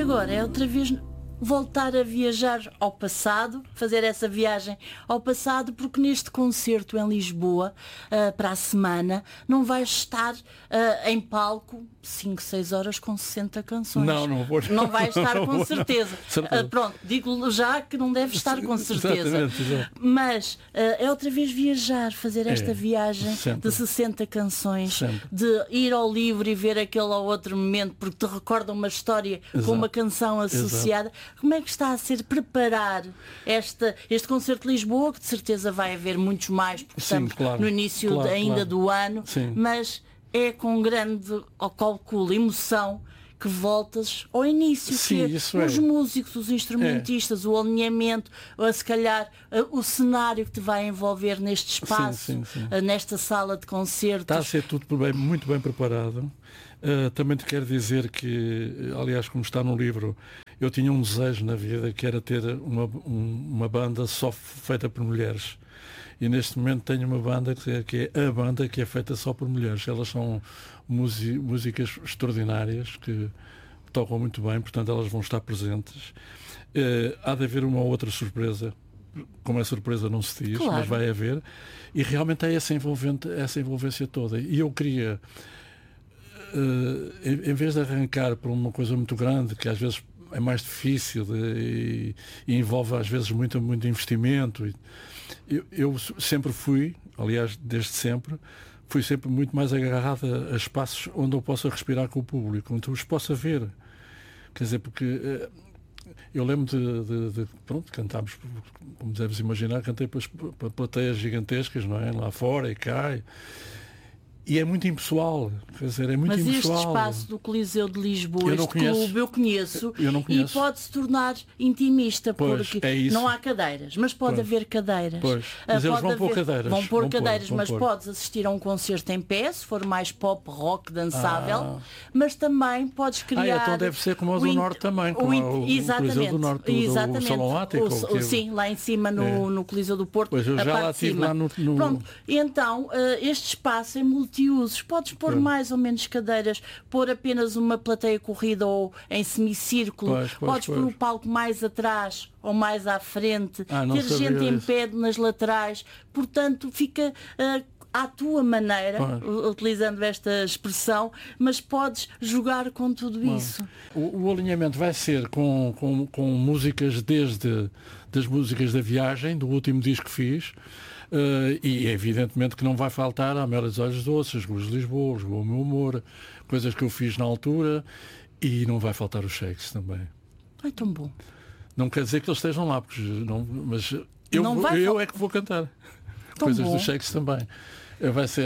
agora é outra vez voltar a viajar ao passado, fazer essa viagem ao passado, porque neste concerto em Lisboa, para a semana, não vais estar em palco 5, 6 horas com 60 canções. Não vou. Não vais estar não com vou, certeza. Pronto, digo já que não deves estar com certeza. Exatamente. Mas é outra vez viajar, fazer esta viagem sempre. de 60 canções, Sempre. de ir ao livro e ver aquele ou outro momento, porque te recorda uma história com uma canção associada. Como é que está a ser preparar este concerto de Lisboa, que de certeza vai haver muitos mais, porque estamos no início ainda do ano, mas é com grande, ao calculo, emoção que voltas ao início, os músicos, os instrumentistas, o alinhamento, se calhar o cenário que te vai envolver neste espaço, nesta sala de concertos. Está a ser tudo muito bem preparado. Também te quero dizer que, aliás, como está no livro, eu tinha um desejo na vida, que era ter uma banda só feita por mulheres. E neste momento tenho uma banda que é a banda que é feita só por mulheres. Elas são músicas extraordinárias, que tocam muito bem, portanto elas vão estar presentes. Há de haver uma outra surpresa, como é surpresa não se diz, mas vai haver. E realmente é essa envolvência toda. E eu queria, em vez de arrancar por uma coisa muito grande, que às vezes é mais difícil e envolve às vezes muito investimento, eu sempre fui, aliás, desde sempre, fui sempre muito mais agarrado a espaços onde eu possa respirar com o público, onde eu os possa ver. Quer dizer, porque eu lembro de cantámos, como deves imaginar, cantei para plateias gigantescas, não é? Lá fora e cá. E é muito impessoal, quer dizer, é muito impessoal. Mas este espaço do Coliseu de Lisboa, este clube, eu conheço, e pode-se tornar intimista, porque não há cadeiras, mas pode haver cadeiras. Mas eles vão pôr cadeiras. Vão pôr cadeiras, mas podes assistir a um concerto em pé, se for mais pop, rock, dançável, mas também podes criar... então deve ser como o do Norte também, como o Coliseu do Norte, o Salão Ático. Sim, lá em cima no Coliseu do Porto. Pois eu já lá estive lá no... Pronto, então este espaço é multiusos. Podes pôr mais ou menos cadeiras, pôr apenas uma plateia corrida ou em semicírculo, podes pôr o palco mais atrás ou mais à frente, ter gente em pé nas laterais, portanto fica à tua maneira, utilizando esta expressão, mas podes jogar com tudo isso. O alinhamento vai ser com músicas desde das músicas da viagem, do último disco que fiz, e evidentemente que não vai faltar a Amélia dos Olhos Doces, as Ruas de Lisboa, o Meu Amor, coisas que eu fiz na altura, e não vai faltar os Shakes também. É tão bom. Não quer dizer que eles estejam lá, mas eu é que vou cantar. Coisas dos Shakes também. Vai ser.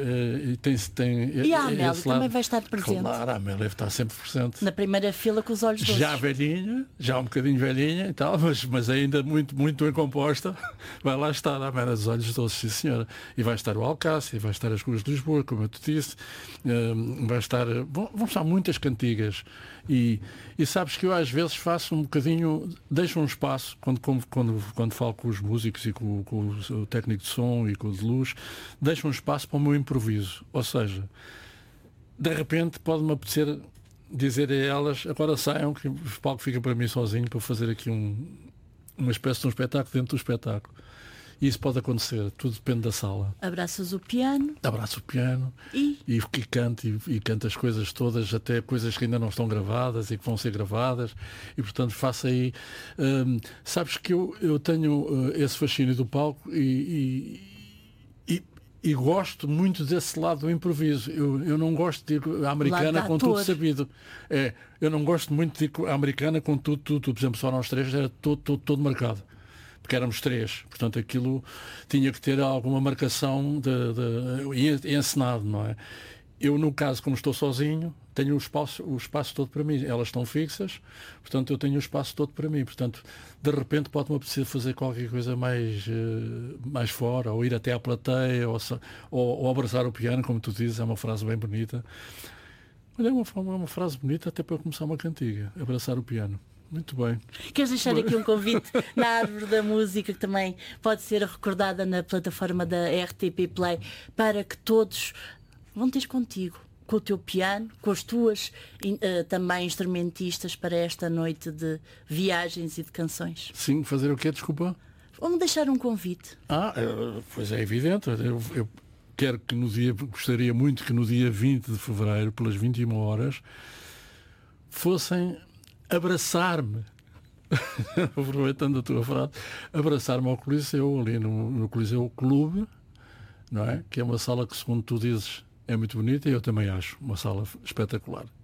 E a Amélia também vai estar presente. Claro, a Amélia está sempre presente. Na primeira fila com os olhos doces. Já velhinha, já um bocadinho velhinha e tal, mas ainda muito bem composta. Vai lá estar a Amélia dos Olhos Doces, sim senhora. E vai estar o Alcácer, e vai estar as Ruas de Lisboa, como eu te disse. Vai estar. Vão estar muitas cantigas. E sabes que eu às vezes faço um bocadinho, deixo um espaço, quando falo com os músicos e com o técnico de som e com o de luz, deixo um espaço para o meu improviso. Ou seja, de repente pode-me apetecer dizer a elas, agora saiam, que o palco fica para mim sozinho, para fazer aqui uma espécie de um espetáculo dentro do espetáculo. E isso pode acontecer, tudo depende da sala. Abraças o piano. Abraço o piano e canto as coisas todas, até coisas que ainda não estão gravadas e que vão ser gravadas. E portanto faço aí. Sabes que eu tenho esse fascínio do palco e gosto muito desse lado do improviso. Eu não gosto de ir à americana com tudo sabido. Eu não gosto muito de ir à americana com tudo. Por exemplo, só nós três era todo marcado. Porque éramos três, portanto aquilo tinha que ter alguma marcação e encenado, não é? Eu, no caso, como estou sozinho, tenho o espaço todo para mim. Elas estão fixas, portanto eu tenho o espaço todo para mim. Portanto, de repente pode-me apetecer fazer qualquer coisa mais fora, ou ir até à plateia, ou abraçar o piano, como tu dizes, é uma frase bem bonita. Olha, é uma frase bonita até para começar uma cantiga, abraçar o piano. Muito bem. Queres deixar aqui um convite na Árvore da Música, que também pode ser recordada na plataforma da RTP Play, para que todos vão ter contigo, com o teu piano, com as tuas também instrumentistas para esta noite de viagens e de canções. Sim, fazer o quê? Desculpa? Vamos deixar um convite. Pois é evidente. Eu quero que gostaria muito que no dia 20 de fevereiro, pelas 21 horas, fossem abraçar-me, aproveitando a tua frase, abraçar-me ao Coliseu, ali no Coliseu Clube, não é? Que é uma sala que, segundo tu dizes, é muito bonita, e eu também acho uma sala espetacular.